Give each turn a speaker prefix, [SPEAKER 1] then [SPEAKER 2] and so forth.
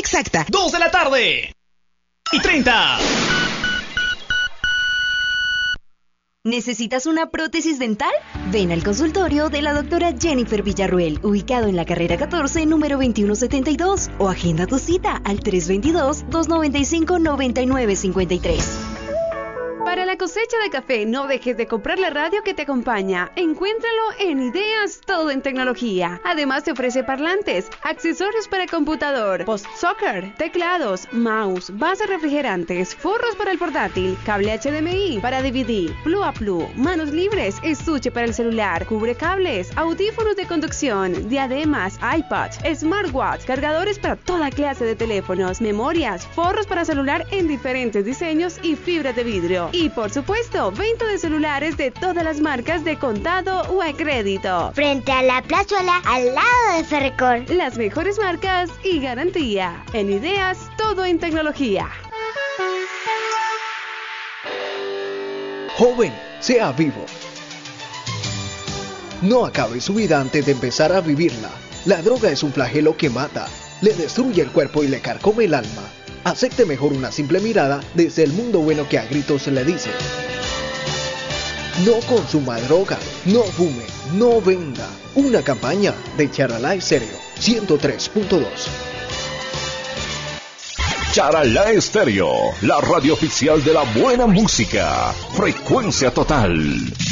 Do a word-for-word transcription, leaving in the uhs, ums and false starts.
[SPEAKER 1] exacta, dos de la tarde y treinta.
[SPEAKER 2] ¿Necesitas una prótesis dental? Ven al consultorio de la doctora Jennifer Villarruel, ubicado en la carrera catorce, número veintiuno setenta y dos, o agenda tu cita al tres dos dos, dos nueve cinco, nueve nueve cinco tres.
[SPEAKER 3] Para la cosecha de café, no dejes de comprar la radio que te acompaña. Encuéntralo en Ideas Todo en Tecnología. Además te ofrece parlantes, accesorios para computador, post-soccer, teclados, mouse, bases refrigerantes, forros para el portátil, cable H D M I para D V D, Blue a Blue, manos libres, estuche para el celular, cubre cables, audífonos de conducción, diademas, iPad, smartwatch, cargadores para toda clase de teléfonos, memorias, forros para celular en diferentes diseños y fibras de vidrio. Y por supuesto, venta de celulares de todas las marcas de contado o a crédito.
[SPEAKER 4] Frente a la plazuela, al lado de Ferrecor.
[SPEAKER 3] Las mejores marcas y garantía. En Ideas, todo en tecnología.
[SPEAKER 5] Joven, sea vivo. No acabe su vida antes de empezar a vivirla. La droga es un flagelo que mata, le destruye el cuerpo y le carcome el alma. Acepte mejor una simple mirada desde el mundo bueno que a gritos se le dice. No consuma droga, no fume, no venda. Una campaña de Charalá Estéreo ciento tres punto dos.
[SPEAKER 6] Charalá Estéreo, la radio oficial de la buena música. Frecuencia total.